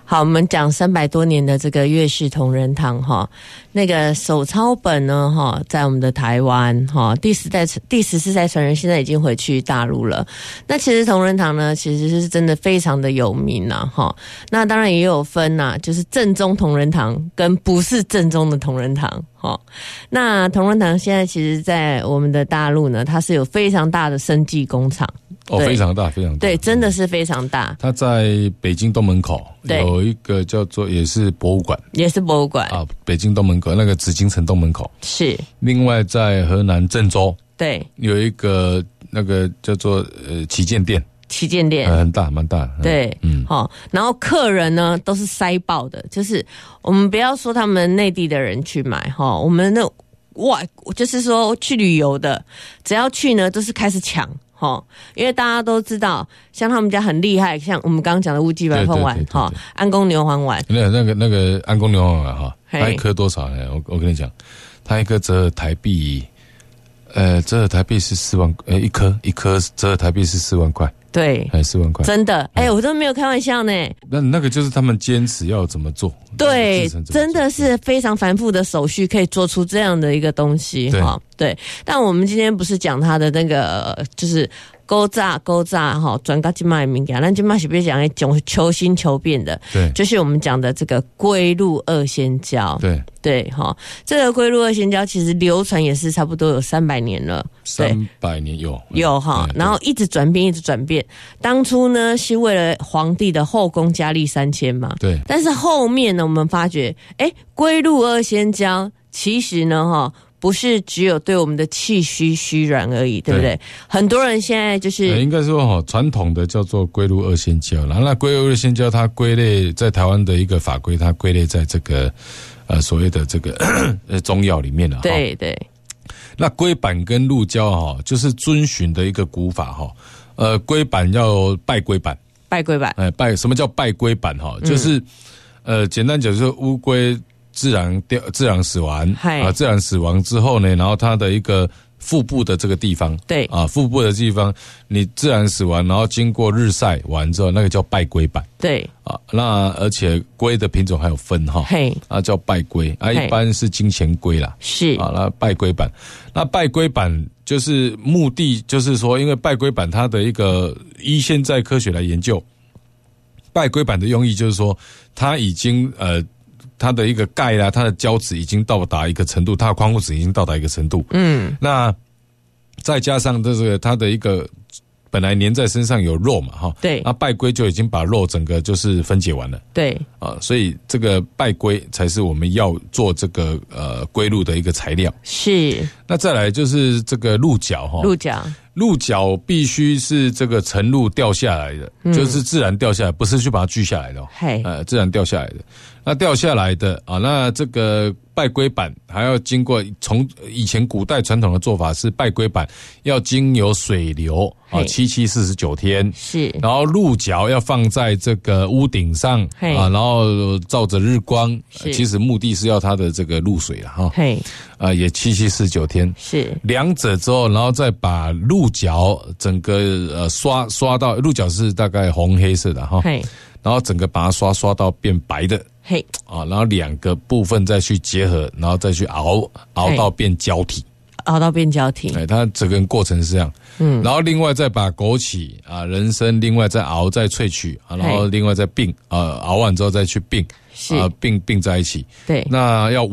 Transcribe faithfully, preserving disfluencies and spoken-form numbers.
好，我们讲三百多年的这个岳氏同仁堂哈，那个手抄本呢哈，在我们的台湾哈，第十代第十四代传人现在已经回去大陆了。那其实同仁堂呢，其实是真的非常的有名呐哈。那当然也有分呐、啊，就是正宗同仁堂跟不是正宗的同仁堂哈。那同仁堂现在其实在我们的大陆呢，它是有非常大的生技工厂。 哦，非常大，非常大， 对，真的是非常大。 它在北京东门口有一个叫做也是博物馆， 也是博物馆啊，北京东门口那个紫禁城东门口是。 另外在河南郑州， 对， 有一个那个叫做呃旗舰店， 旗舰店、 呃、很大，蛮大。 对，嗯，好、哦，然后客人呢都是塞爆的，就是我们不要说他们内地的人去买哈、哦，我们那哇，就是说去旅游的，只要去呢都是开始抢。哦，因为大家都知道，像他们家很厉害，像我们刚刚讲的乌鸡白凤丸，哈，安宫牛黄丸， 那那个那个安宫牛黄丸哈，它一颗多少呢？我我跟你讲，它一颗折合台币，呃，折合台币是四万，呃，一颗一颗折合台币是四万块。对，还四万块， 真的，哎、欸，我都没有开玩笑呢。 那那个就是他们坚持要怎么做， 对，真的是非常繁复的手续，可以做出这样的一个东西哈。对，但我们今天不是讲它的那个，就是勾炸勾炸哈，转到今麦名讲，那今麦是不是讲一种求新求变的？对，就是我们讲的这个龟鹿二仙胶。对对哈，这个龟鹿二仙胶其实流传也是差不多有三百年了， 三百年有有哈，然后一直转变，一直转变。当初呢是为了皇帝的后宫佳丽三千嘛，对。但是后面呢，我们发觉，哎，龟鹿二仙胶其实呢，哈。不是只有对我们的气虚虚软而已，对不对？对，很多人现在就是、 呃、应该说哈，传统的叫做龟鹿二仙胶，然后那龟鹿二仙胶它归类在台湾的一个法规，它归类在这个呃所谓的这个呃中药里面了。对对。那龟板跟鹿胶哈，就是遵循的一个古法哈。呃，龟板要拜龟板， 拜龟板。 哎、呃，拜什么叫拜龟板哈？就是、嗯、呃，简单讲就是乌龟。自然掉，自然死亡啊！自然死亡之后呢，然后它的一个腹部的这个地方，对啊，腹部的地方，你自然死亡，然后经过日晒完之后，那个叫拜龟板，对啊。那而且龟的品种还有分哈，嘿啊叫拜龟啊，一般是金钱龟啦，是啊，那拜龟板，那拜龟板就是目的就是说，因为拜龟板它的一个依现在科学来研究，拜龟板的用意就是说，它已经呃。它的一个钙啦，它的胶质已经到达一个程度，它的矿物质已经到达一个程度。嗯，那再加上这个它的一个本来粘在身上有肉嘛，哈，对，那拜龟就已经把肉整个就是分解完了。对，啊，所以这个拜龟才是我们要做这个呃龟鹿的一个材料。是，那再来就是这个鹿角哈，鹿角。鹿角必须是这个晨露掉下来的、嗯，就是自然掉下来，不是去把它锯下来的、哦，呃，自然掉下来的。那掉下来的啊，那这个拜龟板还要经过从以前古代传统的做法是拜龟板要经由水流啊，七七四十九天是，然后鹿角要放在这个屋顶上啊，然后照着日光，其实目的是要它的这个露水了哈，嘿，啊也七七四十九天是，两者之后，然后再把鹿角整个呃刷刷到鹿角是大概红黑色的哈，然后整个把它刷刷到变白的。嘿、hey. 啊，然后两个部分再去结合，然后再去熬，熬到变胶体， hey. 熬到变胶体。哎，它整个过程是这样。嗯，然后另外再把枸杞啊、人参，另外再熬，再萃取啊，然后另外再并啊，熬完之后再去并，啊，并并在一起。对，那要